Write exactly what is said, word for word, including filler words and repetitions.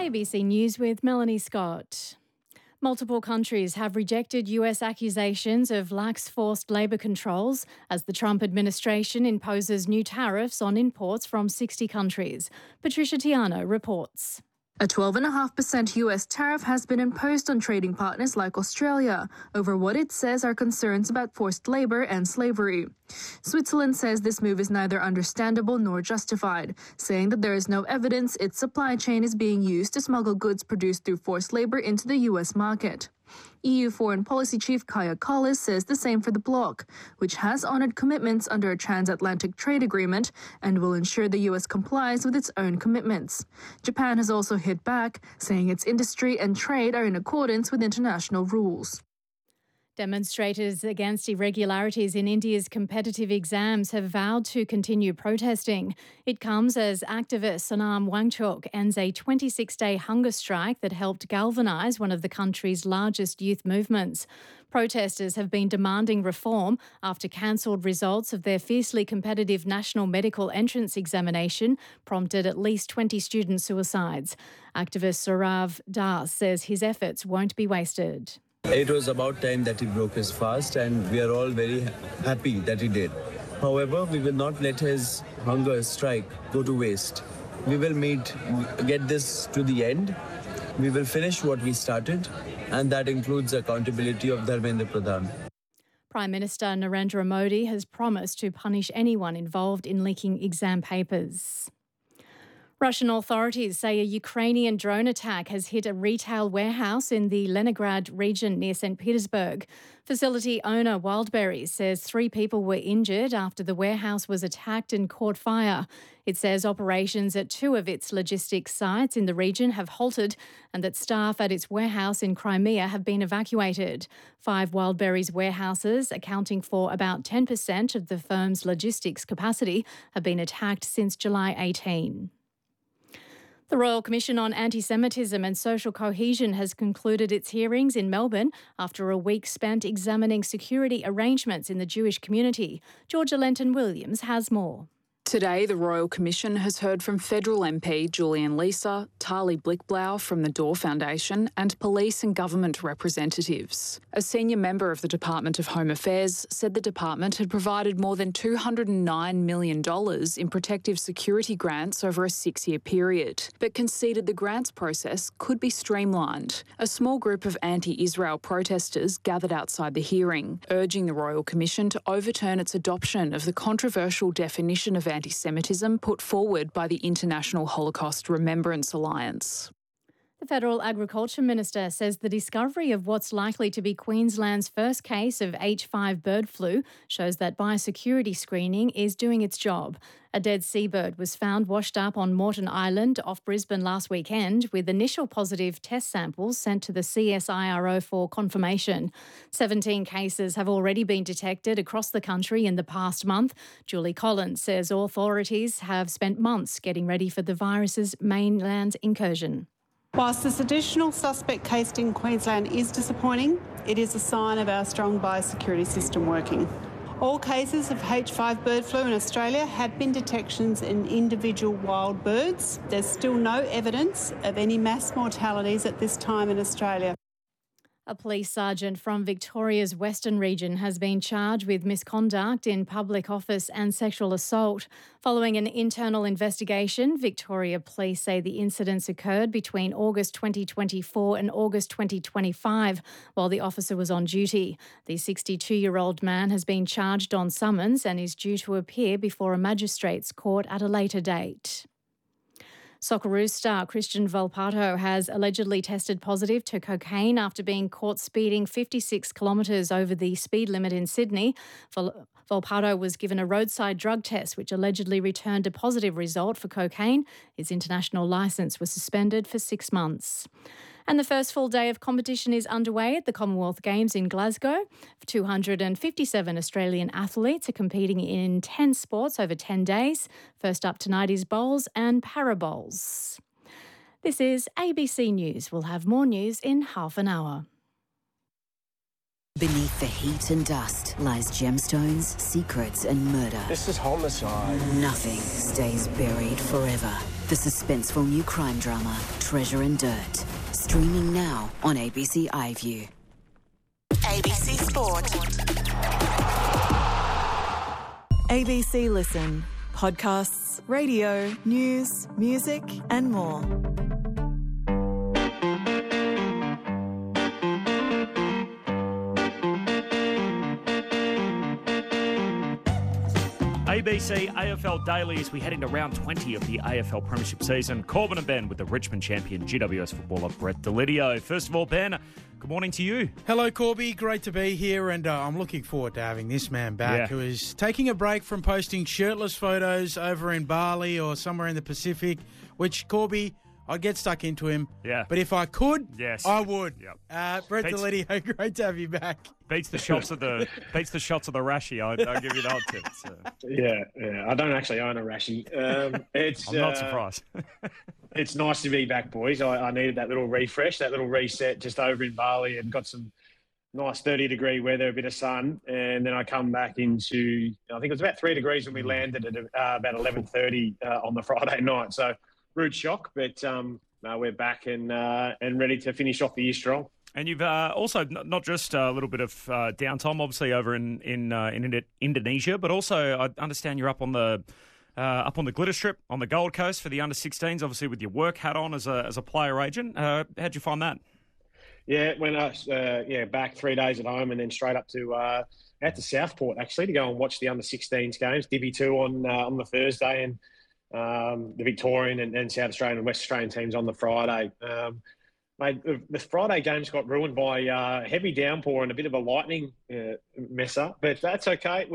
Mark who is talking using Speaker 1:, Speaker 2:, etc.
Speaker 1: A B C News with Melanie Scott. Multiple countries have rejected U S accusations of lax forced labour controls as the Trump administration imposes new tariffs on imports from sixty countries. Patricia Tiano reports.
Speaker 2: A twelve point five percent U S tariff has been imposed on trading partners like Australia over what it says are concerns about forced labour and slavery. Switzerland says this move is neither understandable nor justified, saying that there is no evidence its supply chain is being used to smuggle goods produced through forced labour into the U S market. E U Foreign Policy Chief Kaja Kallas says the same for the bloc, which has honoured commitments under a transatlantic trade agreement and will ensure the U S complies with its own commitments. Japan has also hit back, saying its industry and trade are in accordance with international rules.
Speaker 1: Demonstrators against irregularities in India's competitive exams have vowed to continue protesting. It comes as activist Sonam Wangchuk ends a twenty-six day hunger strike that helped galvanise one of the country's largest youth movements. Protesters have been demanding reform after cancelled results of their fiercely competitive national medical entrance examination prompted at least twenty student suicides. Activist Saurav Das says his efforts won't be wasted.
Speaker 3: It was about time that he broke his fast, and we are all very happy that he did. However, we will not let his hunger strike go to waste. We will meet, get this to the end. We will finish what we started, and that includes accountability of Dharmendra Pradhan.
Speaker 1: Prime Minister Narendra Modi has promised to punish anyone involved in leaking exam papers. Russian authorities say a Ukrainian drone attack has hit a retail warehouse in the Leningrad region near Saint Petersburg. Facility owner Wildberries says three people were injured after the warehouse was attacked and caught fire. It says operations at two of its logistics sites in the region have halted and that staff at its warehouse in Crimea have been evacuated. Five Wildberries warehouses, accounting for about ten percent of the firm's logistics capacity, have been attacked since July eighteenth. The Royal Commission on Anti-Semitism and Social Cohesion has concluded its hearings in Melbourne after a week spent examining security arrangements in the Jewish community. Georgia Lenton-Williams has more.
Speaker 4: Today, the Royal Commission has heard from federal M P Julian Leeser, Tali Blickblau from the Door Foundation and police and government representatives. A senior member of the Department of Home Affairs said the department had provided more than two hundred nine million dollars in protective security grants over a six-year period, but conceded the grants process could be streamlined. A small group of anti-Israel protesters gathered outside the hearing, urging the Royal Commission to overturn its adoption of the controversial definition of anti-Semitism put forward by the International Holocaust Remembrance Alliance.
Speaker 1: The Federal Agriculture Minister says the discovery of what's likely to be Queensland's first case of H five bird flu shows that biosecurity screening is doing its job. A dead seabird was found washed up on Moreton Island off Brisbane last weekend, with initial positive test samples sent to the C S I R O for confirmation. seventeen cases have already been detected across the country in the past month. Julie Collins says authorities have spent months getting ready for the virus's mainland incursion.
Speaker 5: Whilst this additional suspect case in Queensland is disappointing, it is a sign of our strong biosecurity system working. All cases of H five bird flu in Australia have been detections in individual wild birds. There's still no evidence of any mass mortalities at this time in Australia.
Speaker 1: A police sergeant from Victoria's Western region has been charged with misconduct in public office and sexual assault. Following an internal investigation, Victoria Police say the incidents occurred between August twenty twenty-four and August twenty twenty-five while the officer was on duty. The sixty-two-year-old man has been charged on summons and is due to appear before a magistrate's court at a later date. Socceroos star Christian Volpato has allegedly tested positive to cocaine after being caught speeding fifty-six kilometres over the speed limit in Sydney. Vol- Volpato was given a roadside drug test which allegedly returned a positive result for cocaine. His international licence was suspended for six months. And the first full day of competition is underway at the Commonwealth Games in Glasgow. two hundred fifty-seven Australian athletes are competing in ten sports over ten days. First up tonight is bowls and para bowls. This is A B C News. We'll have more news in half an hour.
Speaker 6: Beneath the heat and dust lies gemstones, secrets and murder.
Speaker 7: This is homicide.
Speaker 6: Nothing stays buried forever. The suspenseful new crime drama, Treasure and Dirt. Streaming now on A B C iView.
Speaker 7: A B C Sport.
Speaker 8: A B C Listen. Podcasts, radio, news, music and more.
Speaker 9: A B C A F L Daily as we head into round twenty of the A F L Premiership season. Corbin and Ben with the Richmond champion G W S footballer Brett Delidio. First of all, Ben, good morning to you.
Speaker 10: Hello, Corby. Great to be here, and uh, I'm looking forward to having this man back
Speaker 9: Yeah.
Speaker 10: who is taking a break from posting shirtless photos over in Bali or somewhere in the Pacific, which, Corby, I'd get stuck into him.
Speaker 9: Yeah.
Speaker 10: But if I could,
Speaker 9: Yes.
Speaker 10: I would.
Speaker 9: Yep.
Speaker 10: Uh, Brett
Speaker 9: Beats-
Speaker 10: Delidio, great to have you back.
Speaker 9: Beats the shots of the beats the shots of the Rashi. I'll, I'll give you that tip. So,
Speaker 11: Yeah, yeah. I don't actually own a Rashi. Um, it's
Speaker 9: I'm not
Speaker 11: uh,
Speaker 9: surprised.
Speaker 11: It's nice to be back, boys. I, I needed that little refresh, that little reset just over in Bali, and got some nice thirty degree weather, a bit of sun, and then I come back into I think it was about three degrees when we landed at uh, about eleven thirty uh, on the Friday night. So rude shock, but um, no, we're back and uh, and ready to finish off the year strong.
Speaker 9: And you've uh, also n- not just a little bit of uh, downtime, obviously over in in, uh, in Indo- Indonesia, but also I understand you're up on the uh, up on the glitter strip on the Gold Coast for the under sixteens, obviously with your work hat on as a as a player agent. Uh, how'd you find that?
Speaker 11: Yeah, when I uh, yeah back three days at home and then straight up to uh, out to Southport actually to go and watch the under sixteens games, Divi two on uh, on the Thursday and um, the Victorian and, and South Australian and West Australian teams on the Friday. Um, Mate, the, the Friday games got ruined by uh, heavy downpour and a bit of a lightning uh, mess up, but that's okay.